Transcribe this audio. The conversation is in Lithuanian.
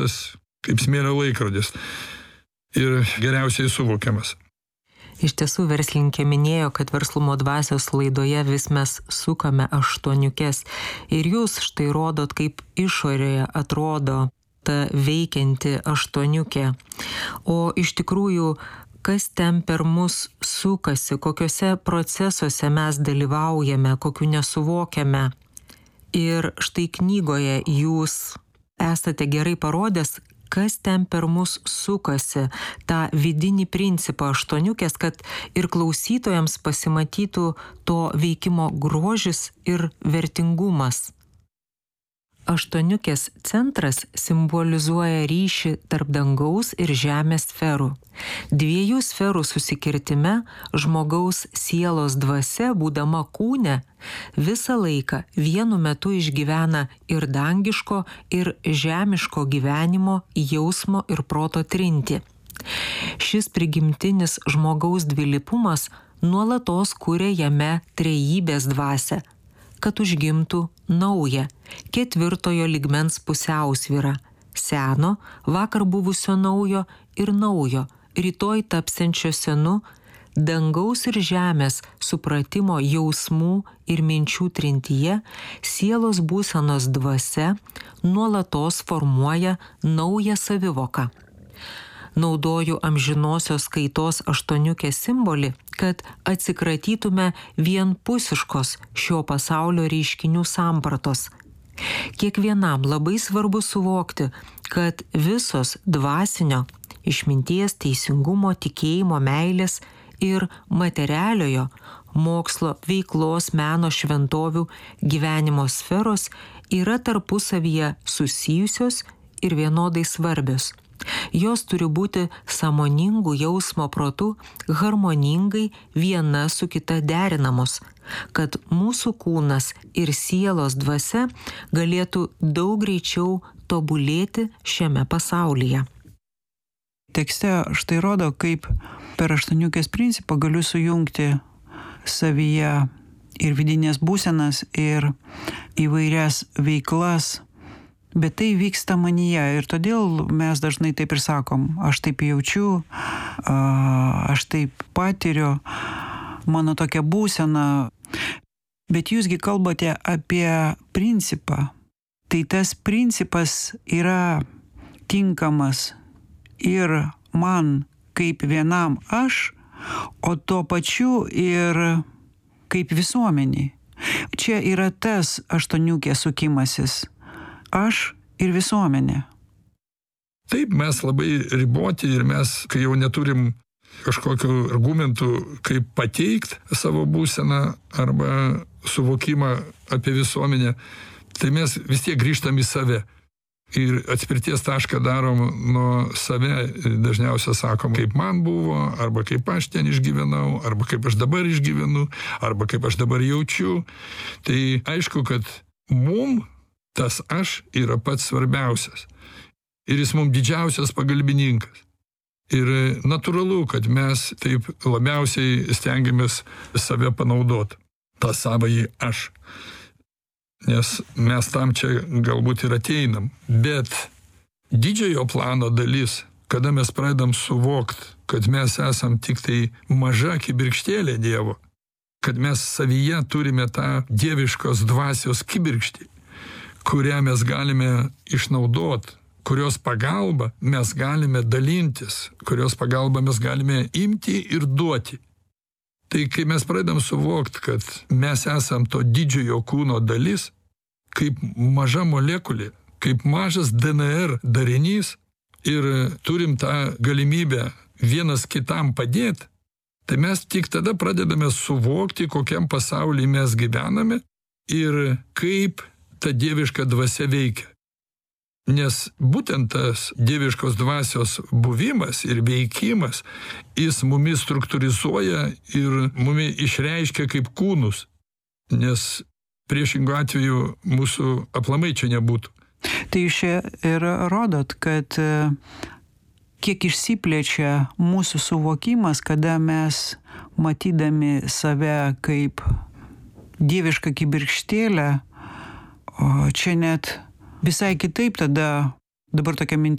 tas kaip smėlio laikrodis ir geriausiai suvokiamas. Iš tiesų verslininkė minėjo, kad Verslumo dvasios laidoje vis mes sukame aštuoniukes ir jūs štai rodot, kaip išorėje atrodo ta veikianti aštuoniukė. O iš tikrųjų, kas ten per mus sukasi, kokiuose procesuose mes dalyvaujame, kokių nesuvokiame. Ir štai knygoje jūs esate gerai parodęs, kas ten per mus sukasi, tą vidinį principą aštuoniukės, kad ir klausytojams pasimatytų to veikimo grožis ir vertingumas. Aštuoniukės centras simbolizuoja ryšį tarp dangaus ir žemės sferų. Dviejų sferų susikirtime žmogaus sielos dvasia, būdama kūne, visą laiką vienu metu išgyvena ir dangiško, ir žemiško gyvenimo, jausmo ir proto trintį. Šis prigimtinis žmogaus dvilypumas nuolatos kuria jame trejybės dvasią, kad užgimtų nauja, ketvirtojo lygmens pusiausvyrą, seno, vakar buvusio naujo ir naujo, rytoj tapsiančio senu, dangaus ir žemės supratimo jausmų ir minčių trintyje, sielos būsenos dvasia nuolatos formuoja naują savivoką. Naudoju amžinosios kaitos aštuoniukės simbolį, kad atsikratytume vienpusiškos šio pasaulio reiškinių sampratos. Kiekvienam labai svarbu suvokti, kad visos dvasinio, išminties, teisingumo, tikėjimo, meilės ir materialiojo mokslo, veiklos, meno, šventovių gyvenimo sferos yra tarpusavyje susijusios ir vienodai svarbios. Jos turi būti sąmoningų jausmo protų harmoningai viena su kita derinamos, kad mūsų kūnas ir sielos dvasia galėtų daug greičiau tobulėti šiame pasaulyje. Tekste štai rodo, kaip per aštuoniukės principą galiu sujungti savyje ir vidinės būsenas, ir įvairias veiklas. Bet tai vyksta manyje ir todėl mes dažnai taip ir sakom, aš taip jaučiu, aš taip patiriu, mano tokia būsena. Bet jūsgi kalbate apie principą. Tai tas principas yra tinkamas ir man kaip vienam aš, o tuo pačiu ir kaip visuomeniai. Čia yra tas aštuoniukės sukimasis. Aš ir visuomenė. Taip, mes labai riboti ir mes, kai jau neturim kažkokių argumentų, kaip pateikti savo būseną arba suvokimą apie visuomenę, tai mes vis tiek grįžtam į save. Ir atspirties tašką darom nuo save, dažniausiai sakom, kaip man buvo, arba kaip aš ten išgyvenau, arba kaip aš dabar išgyvenu, arba kaip aš dabar jaučiu. Tai aišku, kad mum tas aš yra pats svarbiausias. Ir jis mums didžiausias pagalbininkas. Ir natūralu, kad mes taip labiausiai stengiamės save panaudoti, tą savąjį aš. Nes mes tam čia galbūt ir ateinam. Bet didžiojo plano dalis, kada mes pradedam suvokt, kad mes esam tik tai maža kibirkštėlė Dievo, kad mes savyje turime tą dieviškos dvasios kibirkštį, kurią mes galime išnaudoti, kurios pagalba mes galime dalintis, kurios pagalba mes galime imti ir duoti. Tai kai mes pradedam suvokti, kad mes esam to didžiojo kūno dalis, kaip maža molekulė, kaip mažas DNR darinys ir turim tą galimybę vienas kitam padėti, tai mes tik tada pradedame suvokti, kokiam pasaulyje mes gyvename ir kaip ta dieviška dvasia veikia. Nes būtent tas dieviškos dvasios buvimas ir veikimas, jis mumis struktūrizuoja ir mumis išreiškia kaip kūnus. Nes priešingų atveju mūsų aplamai čia nebūtų. Tai jūs čia ir rodot, kad kiek išsiplečia mūsų suvokimas, kada mes matydami save kaip dievišką kibirkštėlę, o čia net visai kitaip tada dabar tokia mintis